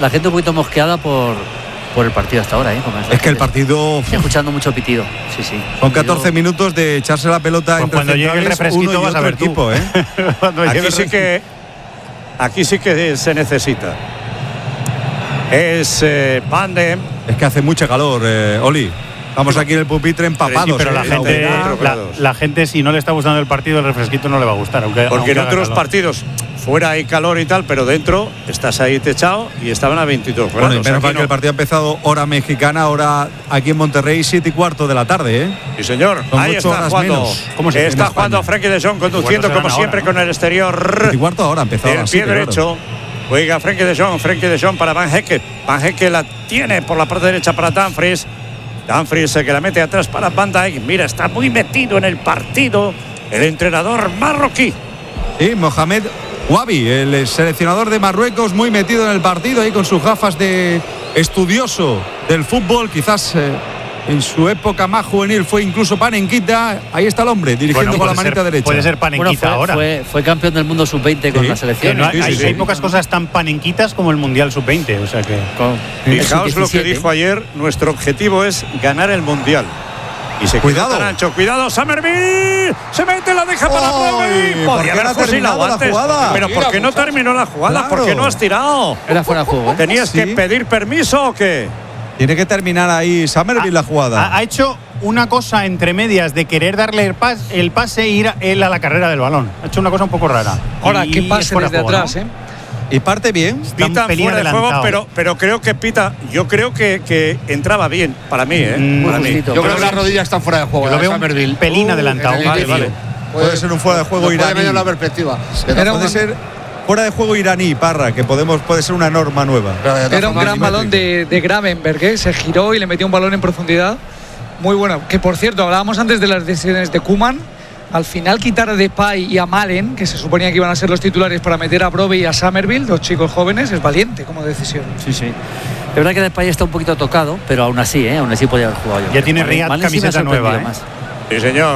la gente un poquito mosqueada por el partido hasta ahora, Es que el partido... Estoy escuchando mucho pitido, sí. Son 14 minutos de echarse la pelota pues entre cuando llegue el refresquito vas a ver equipo, Aquí sí que se necesita. Es Pande. Es que hace mucha calor, Oli. Estamos aquí en el pupitre empapados. Sí, pero la gente, si no le está gustando el partido, el refresquito no le va a gustar. Porque en otros partidos fuera hay calor y tal, pero dentro estás ahí techado y estaban a 22 grados. Bueno, y menos mal que el partido ha empezado hora mexicana, hora aquí en Monterrey, 7:15 de la tarde, ¿eh? Sí, señor. Son ahí está jugando. Está jugando Frenkie de Jong, conduciendo como siempre con el exterior. 7:15 ahora, ha empezado el pie derecho. Juega Frenkie de Jong para Van Hecke. Van Hecke la tiene por la parte derecha para Dumfries. Dumfries que la mete atrás para Van Dijk. Mira, está muy metido en el partido el entrenador marroquí. Sí, Mohamed Wabi, el seleccionador de Marruecos, muy metido en el partido ahí con sus gafas de estudioso del fútbol. Quizás en su época más juvenil fue incluso Panenquita. Ahí está el hombre dirigiendo con la manita derecha. Puede ser Panenquita ahora. Fue campeón del mundo sub-20 con la selección. Hay pocas cosas tan panenquitas como el Mundial sub-20. O sea que. Fijaos lo que dijo ayer. Nuestro objetivo es ganar el Mundial. Y se cuidado, Narancho, cuidado, Summerville se mete, la deja para Brogui. Podría haber fusilado antes, pero ¿por qué no terminó la jugada? Claro. ¿Por qué no has tirado? Era fuera de juego, ¿eh? ¿Tenías que pedir permiso o qué? Tiene que terminar ahí Summerville la jugada. Ha hecho una cosa entre medias de querer darle el pase e ir él a la carrera del balón. Ha hecho una cosa un poco rara. Ahora, qué pase desde atrás, ¿no? Y parte bien. Pita fuera de juego, pero creo que pita. Yo creo que entraba bien para mí, ¿eh? Para mí. Yo creo que las rodillas están fuera de juego. Lo veo un pelín adelantado. Vale. Puede ser un fuera de juego iraní. Puede la perspectiva. Puede ser fuera de juego iraní, Parra, que puede ser una norma nueva. Era un gran balón de Gravenberg, ¿eh? Se giró y le metió un balón en profundidad. Muy bueno. Que por cierto, hablábamos antes de las decisiones de Koeman. Al final quitar a Depay y a Malen, que se suponía que iban a ser los titulares, para meter a Brobbey y a Summerville, dos chicos jóvenes, es valiente como decisión. Sí. Es verdad que Depay está un poquito tocado, pero aún así podía haber jugado yo. Ya tiene Riyad camiseta nueva, ¿eh? Sí, señor.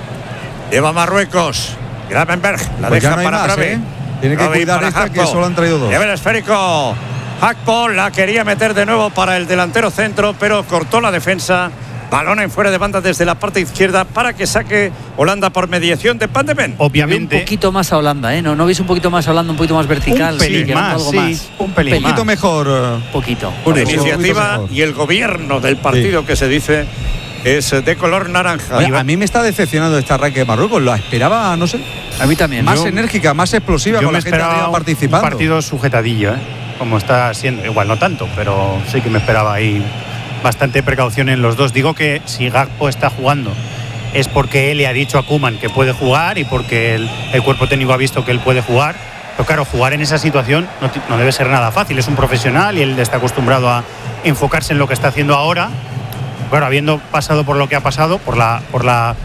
Lleva Marruecos. Gravenberg la pues deja no para más, Brobbey. Tiene que cuidar esta, que solo han traído dos. Lleva el esférico. Hakpo la quería meter de nuevo para el delantero centro, pero cortó la defensa. Balón en fuera de banda desde la parte izquierda para que saque Holanda por mediación de Van de Ven. Obviamente. Un poquito más a Holanda, ¿eh? ¿No veis un poquito más a Holanda, un poquito más vertical? Un pelín más, algo sí. Más. Un pelín poquito mejor. Poquito. La iniciativa y el gobierno del partido que se dice es de color naranja. Oye, a mí me está decepcionando este arranque de Marruecos. Lo esperaba, no sé. A mí también. Más enérgica, más explosiva, con la gente arriba participando. Un partido sujetadillo, ¿eh? Como está siendo. Igual no tanto, pero sí que me esperaba ahí bastante precaución en los dos. Digo que si Gakpo está jugando es porque él le ha dicho a Koeman que puede jugar y porque el cuerpo técnico ha visto que él puede jugar. Pero claro, jugar en esa situación no debe ser nada fácil. Es un profesional y él está acostumbrado a enfocarse en lo que está haciendo ahora. Claro, habiendo pasado por lo que ha pasado, por la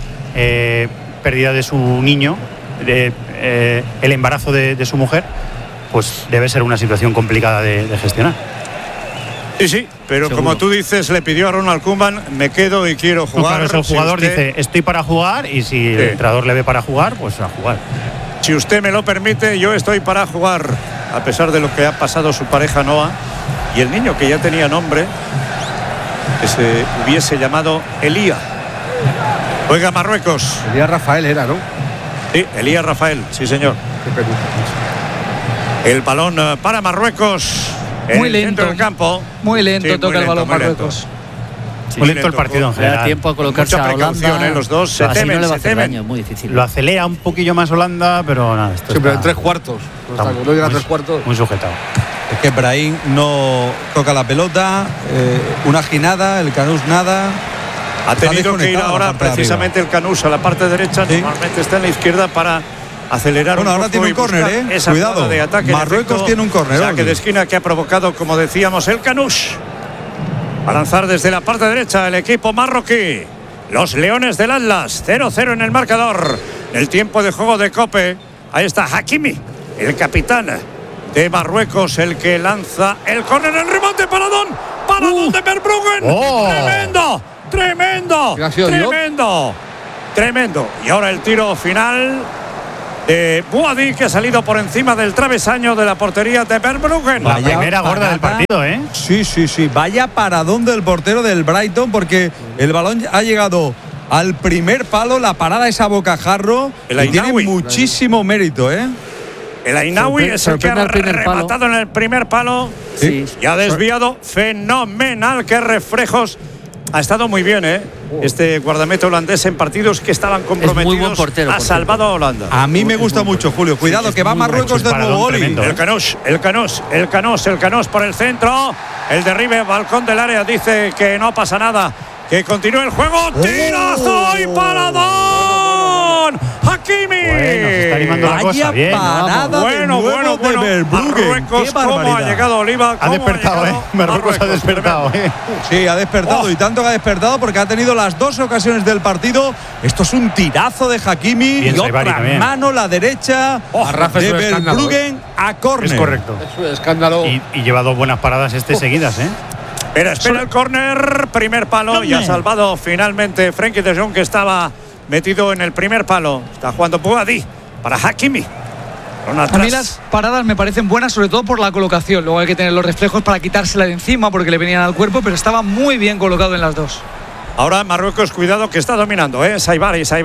pérdida de su niño, el embarazo de su mujer, pues debe ser una situación complicada de gestionar. Sí, pero seguro. Como tú dices, le pidió a Ronald Koeman, me quedo y quiero jugar. Claro, el jugador dice, estoy para jugar, y si el entrenador le ve para jugar, pues a jugar. Si usted me lo permite, yo estoy para jugar, a pesar de lo que ha pasado su pareja Noah y el niño que ya tenía nombre, que se hubiese llamado Elía. Juega Marruecos. Elías Rafael era, ¿no? Sí, Elías Rafael, sí señor. El balón para Marruecos. Muy lento del campo. Muy lento toca el balón Marruecos. Muy lento el partido en general. Da tiempo a colocarse a Holanda. Los dos se temen, no le va a se hacer temen. daño, muy difícil. Lo acelera un poquillo más Holanda, pero nada. Esto siempre en 3/4. No llega a 3/4. Muy sujetado. Es que Brahim no toca la pelota, una ginada, el Canús nada. Ha tenido que ir ahora precisamente el Canús a la parte derecha, ¿sí? Normalmente está en la izquierda para acelerar. Bueno, ahora tiene un córner, cuidado. De ataque, Marruecos tiene un córner. Saque de esquina que ha provocado, como decíamos, el Canús. A lanzar desde la parte derecha el equipo marroquí. Los Leones del Atlas, 0-0 en el marcador. El tiempo de juego de Cope. Ahí está Hakimi, el capitán de Marruecos, el que lanza el córner, el rebote para Don de Verbruggen. Tremendo. Y ahora el tiro final de Boadi, que ha salido por encima del travesaño de la portería de Verbruggen. La primera gorda del partido, ¿eh? Sí. Vaya paradón del portero del Brighton, porque el balón ha llegado al primer palo, la parada es a bocajarro y tiene muchísimo mérito, ¿eh? El Ainaoui es el que ha rematado en el primer palo. Sí. Y ha desviado fenomenal. Qué reflejos. Ha estado muy bien, ¿eh? Este guardameta holandés en partidos que estaban comprometidos. Es muy buen portero. Ha salvado a Holanda. A mí me gusta mucho, Julio. Cuidado, que va Marruecos de nuevo, Oli. El Canós por el centro. El derribe, balcón del área. Dice que no pasa nada. Que continúe el juego. ¡Tirazo y paradón! ¡Hakimi! Bueno, se está animando la cosa. Bien. Parada Bueno. de Verbruggen. Marruecos, ¿cómo ha llegado Oliva? Ha despertado, ¿eh? Marruecos ha despertado, ¿eh? Sí, ha despertado y tanto que ha despertado porque ha tenido las dos ocasiones del partido. Esto es un tirazo de Hakimi Bien, y otra mano la derecha de Verbruggen a córner. Es correcto. Es un escándalo. Y lleva dos buenas paradas seguidas, ¿eh? Espera el córner, primer palo y ha salvado finalmente Frenkie de Jong, que estaba metido en el primer palo. Está jugando Boadi para Hakimi. A mí las paradas me parecen buenas, sobre todo por la colocación. Luego hay que tener los reflejos para quitársela de encima porque le venían al cuerpo, pero estaba muy bien colocado en las dos. Ahora Marruecos, cuidado, que está dominando, ¿eh? Saibari. Sí,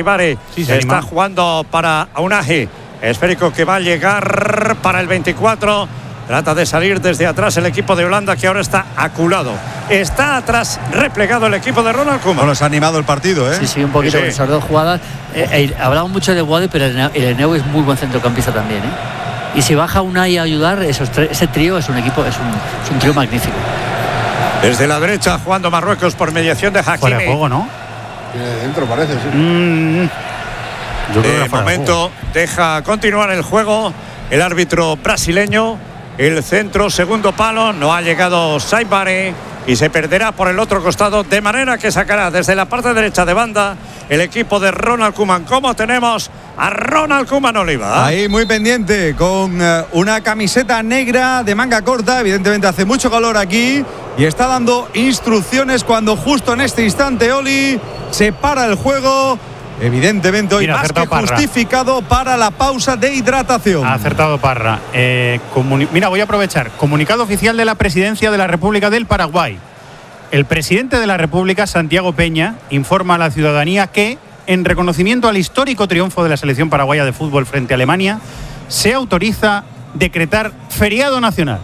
Está jugando para Ounahi. Esférico que va a llegar para el 24. Trata de salir desde atrás el equipo de Holanda, que ahora está aculado. Está atrás replegado el equipo de Ronald Koeman. Bueno, se ha animado el partido, ¿eh? Sí, un poquito con esas dos jugadas. Hablamos mucho de Boadi, pero el Ainaoui es muy buen centrocampista también, ¿eh? Y si baja Unai a ayudar, ese trío es un equipo, es un trío magnífico. Desde la derecha jugando Marruecos por mediación de Hakimi. Fuera de juego, ¿no? Dentro parece, sí. Yo creo De momento deja continuar el juego el árbitro brasileño. El centro, segundo palo, no ha llegado Saibari y se perderá por el otro costado, de manera que sacará desde la parte derecha de banda el equipo de Ronald Koeman. ¿Cómo tenemos a Ronald Koeman, Oliva? Ahí muy pendiente, con una camiseta negra de manga corta. Evidentemente hace mucho calor aquí y está dando instrucciones cuando justo en este instante, Oli, se para el juego. Evidentemente hoy más que justificado para la pausa de hidratación. Ha acertado Parra. Mira, voy a aprovechar. Comunicado oficial de la Presidencia de la República del Paraguay. El presidente de la República, Santiago Peña, informa a la ciudadanía que, en reconocimiento al histórico triunfo de la selección paraguaya de fútbol frente a Alemania, se autoriza decretar feriado nacional.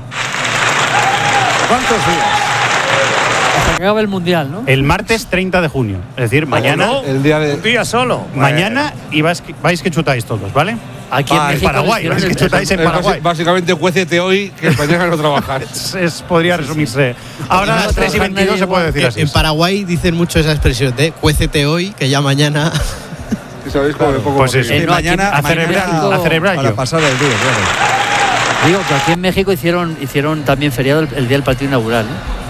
¿Cuántos días? Hasta que acabe el Mundial, ¿no? El martes 30 de junio. Es decir, mañana. No, el día de... un día solo. Mañana y vais que chutáis todos, ¿vale? Aquí en México, Paraguay, vais que chutáis en Paraguay. Básicamente, juécete hoy que mañana no trabajar. Podría resumirse. Ahora a las 3:22 se puede decir así. En Paraguay dicen mucho esa expresión de cuécete hoy, que ya mañana. ¿Sabéis cómo me pongo? Pues eso. Mañana a celebrar para pasar el día, claro. Digo que aquí en México hicieron también feriado el día del partido inaugural, ¿eh?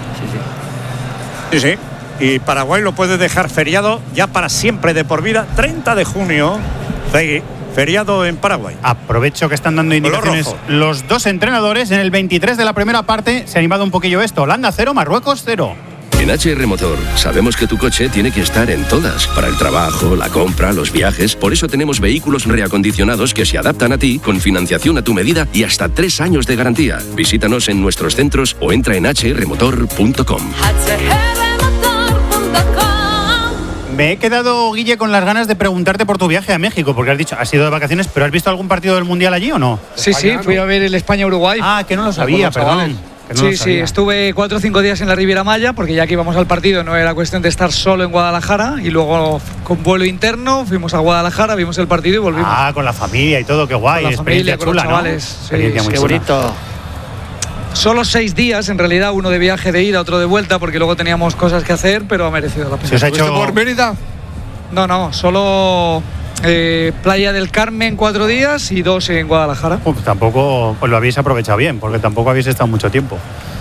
Sí. Y Paraguay lo puede dejar feriado ya para siempre, de por vida. 30 de junio, feriado en Paraguay. Aprovecho que están dando indicaciones los dos entrenadores. En el 23 de la primera parte se ha animado un poquillo esto. Holanda 0, Marruecos 0. En HR Motor sabemos que tu coche tiene que estar en todas, para el trabajo, la compra, los viajes. Por eso tenemos vehículos reacondicionados que se adaptan a ti, con financiación a tu medida y hasta 3 años de garantía. Visítanos en nuestros centros o entra en hrmotor.com. Me he quedado, Guille, con las ganas de preguntarte por tu viaje a México, porque has dicho, has ido de vacaciones, pero ¿has visto algún partido del Mundial allí o no? Sí, fui a ver el España-Uruguay. Ah, que no lo sabía, perdón. Sí, estuve 4 o 5 días en la Riviera Maya, porque ya que íbamos al partido no era cuestión de estar solo en Guadalajara, y luego con vuelo interno fuimos a Guadalajara, vimos el partido y volvimos. Ah, con la familia y todo, qué guay. Con la familia, con los chavales. Experiencia muy qué chula. bonito. Solo 6 días, en realidad, uno de viaje de ida, otro de vuelta, porque luego teníamos cosas que hacer, pero ha merecido la pena. ¿Se os ha hecho por Mérida? No, solo Playa del Carmen 4 días y 2 en Guadalajara. Tampoco pues lo habéis aprovechado bien, porque tampoco habéis estado mucho tiempo.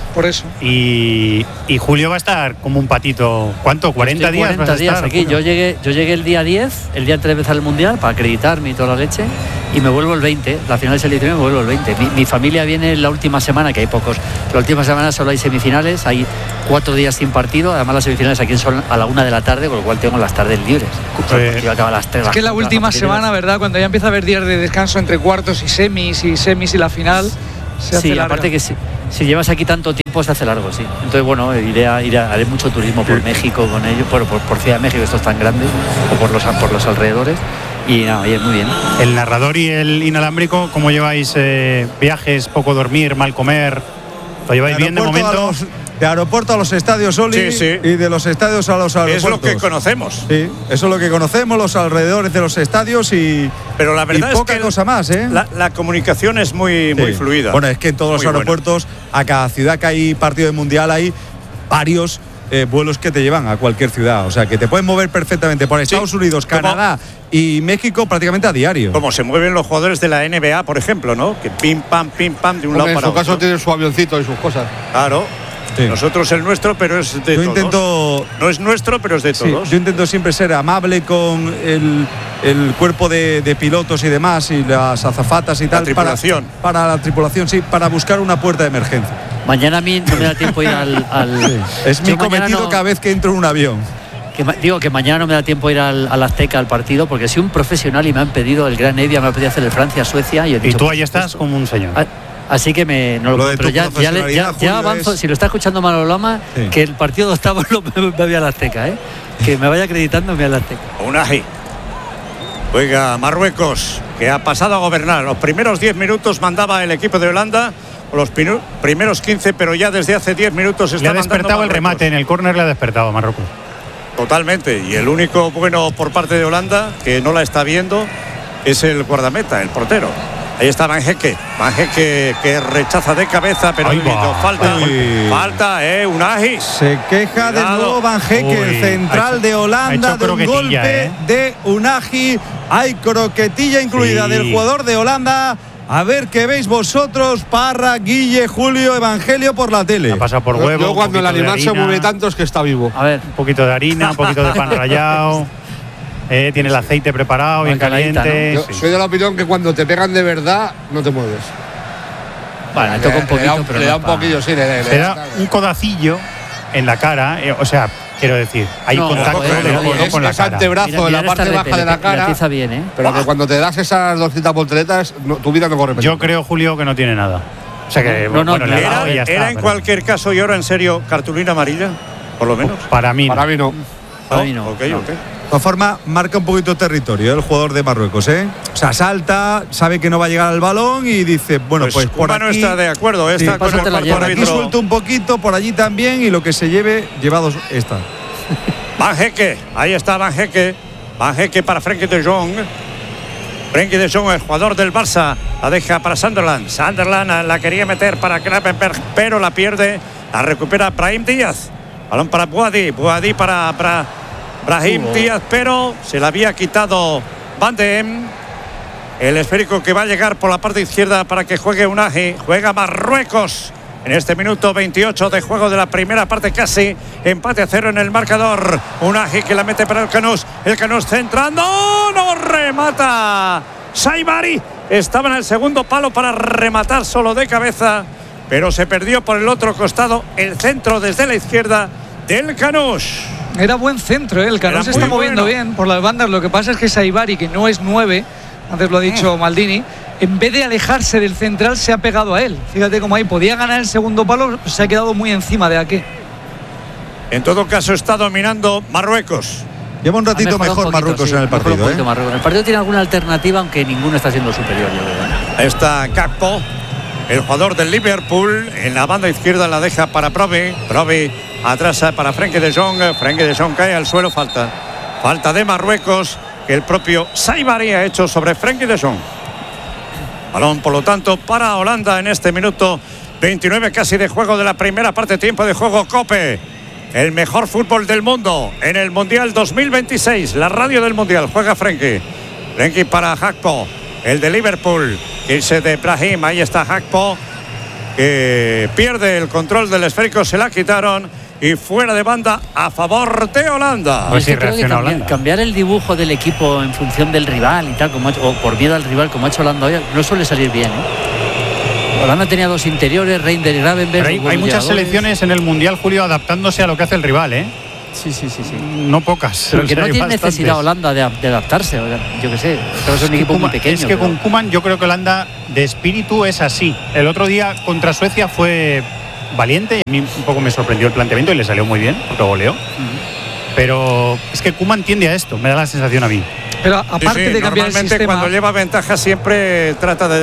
Por eso. Y Julio va a estar como un patito. ¿Cuánto? ¿40 días? 40 vas a días estar, aquí. Julio? Yo llegué el día 10, el día antes de empezar el Mundial, para acreditarme y toda la leche, y me vuelvo el 20. La final de selección me vuelvo el 20. Mi familia viene la última semana, que hay pocos. La última semana solo hay semifinales, hay 4 días sin partido. Además, las semifinales aquí son a la 1 de la tarde, con lo cual tengo las tardes libres. El acaba a las 3. Es que la última semana, ¿verdad? Cuando ya empieza a haber días de descanso entre cuartos y semis y la final, se hace larga. Aparte que si llevas aquí tanto tiempo se hace largo, sí. Entonces, bueno, haré mucho turismo por México con ellos, por Ciudad de México, esto es tan grande, o por los alrededores. Y nada, oye, muy bien. El narrador y el inalámbrico, ¿cómo lleváis viajes, poco dormir, mal comer? ¿Lo lleváis bien de momento? De aeropuerto a los estadios, Oli, Sí. y de los estadios a los aeropuertos. Es lo que conocemos. Sí, eso es lo que conocemos, los alrededores de los estadios Pero la verdad y poca es que cosa más, ¿eh? La comunicación es muy fluida. Bueno, es que en todos los aeropuertos, a cada ciudad que hay partido de mundial, hay varios vuelos que te llevan a cualquier ciudad. O sea, que te pueden mover perfectamente por Estados Unidos, Canadá y México prácticamente a diario. Como se mueven los jugadores de la NBA, por ejemplo, ¿no? Que pim, pam, de un lado para otro. En su caso tiene su avioncito y sus cosas. Claro. Sí. Nosotros el nuestro, pero es de todos. No es nuestro, pero es de todos. Yo intento siempre ser amable con el cuerpo de pilotos y demás, y las azafatas y tal. La tripulación. Para la tripulación, sí, para buscar una puerta de emergencia. Mañana a mí no me da tiempo ir al Sí. Es mi cometido cada vez que entro en un avión. Digo que mañana no me da tiempo ir al Azteca al partido, porque soy un profesional y me han pedido, el Gran Evia me ha pedido hacer el Francia-Suecia. Y tú ahí estás como un señor. Así que no lo de pero ya avanzo. es... Si lo está escuchando Manolo Lama, sí, que el partido de octavos me voy al Azteca, que me vaya acreditando, me voy al Azteca. Unai. Juega Marruecos, que ha pasado a gobernar. Los primeros 10 minutos mandaba el equipo de Holanda, los primeros 15, pero ya desde hace 10 minutos está mandando. Le ha despertado el remate en el córner, le ha despertado Marruecos. Totalmente. Y el único bueno por parte de Holanda, que no la está viendo, es el guardameta, el portero. Ahí está Van Hecke que rechaza de cabeza, pero falta, Unai. Se queja de nuevo Van Hecke, el central de Holanda, de un golpe de Unai. Hay croquetilla incluida del jugador de Holanda. A ver qué veis vosotros, Parra, Guille, Julio, Evangelio por la tele. Ha pasado por huevo. Yo cuando el animal se mueve tanto es que está vivo. A ver, un poquito de harina, un poquito de pan rallado. Tiene el aceite preparado, bien caliente. ¿No? Yo soy de la opinión que cuando te pegan de verdad, no te mueves. Bueno, le toca un poquito, pero le da un poquillo, sí. Le da un codacillo en la cara, o sea, quiero decir, hay contacto del codo con la cara. Antebrazo en la parte baja de la cara. Bien, pero que cuando te das esas 200 volteretas, tu vida no corre peligro. Yo creo, Julio, que no tiene nada. O sea que era en cualquier caso, y ahora en serio, cartulina amarilla, por lo menos. Para mí no. Para mí no. Okay. De todas formas, marca un poquito territorio el jugador de Marruecos, O sea, salta, sabe que no va a llegar al balón y dice, bueno, pues por aquí... no está de acuerdo, sí, por aquí suelto un poquito, por allí también, y lo que se lleve, llevados está. Van Hecke, ahí está Van Hecke. Van Hecke para Frenkie de Jong. Frenkie de Jong, el jugador del Barça, la deja para Sunderland. Sunderland la quería meter para Gravenberch, pero la pierde. La recupera Brahim Díaz. Balón para Boadi para Brahim Díaz, pero se la había quitado Van de Em. El esférico que va a llegar por la parte izquierda para que juegue Unai. Juega Marruecos en este minuto 28 de juego de la primera parte, casi empate a 0 en el marcador. Unai que la mete para el Canús centrando, no remata Saibari. Estaba en el segundo palo para rematar solo de cabeza, pero se perdió por el otro costado el centro desde la izquierda del Canús. Era buen centro, el Canús se está moviendo bien por las bandas. Lo que pasa es que Saibari, que no es 9, antes lo ha dicho Maldini, en vez de alejarse del central se ha pegado a él. Fíjate cómo ahí podía ganar el segundo palo, se ha quedado muy encima de aquí. En todo caso está dominando Marruecos. Lleva un ratito mejor Marruecos en el partido. El partido tiene alguna alternativa, aunque ninguno está siendo superior, yo creo. Está Gakpo, el jugador del Liverpool, en la banda izquierda la deja para Brobbey atrasa para Frenkie de Jong. Frenkie de Jong cae al suelo, falta de Marruecos que el propio Saibari ha hecho sobre Frenkie de Jong. Balón, por lo tanto, para Holanda en este minuto 29 casi de juego de la primera parte, tiempo de juego. COPE, el mejor fútbol del mundo en el Mundial 2026, la radio del Mundial. Juega Frenkie para Gakpo, el de Liverpool, irse de Brahim. Ahí está Gakpo, que pierde el control del esférico, se la quitaron y fuera de banda a favor de Holanda. Pues sí, creo que reacciona Holanda. cambiar el dibujo del equipo en función del rival y tal, o por miedo al rival, como ha hecho Holanda hoy, no suele salir bien, ¿eh? Holanda tenía dos interiores, Reinders y Gravenberch. Hay muchas selecciones en el Mundial, Julio, adaptándose a lo que hace el rival, ¿eh? Sí. No pocas. Pero que no tiene bastantes. necesidad Holanda de adaptarse. Yo qué sé, es un equipo muy pequeño. Es que con Koeman yo creo que Holanda de espíritu es así. El otro día contra Suecia fue valiente y a mí un poco me sorprendió el planteamiento y le salió muy bien, porque goleó. Pero es que Koeman tiende a esto, me da la sensación a mí. Pero aparte de cambiar el sistema, cuando lleva ventaja siempre trata de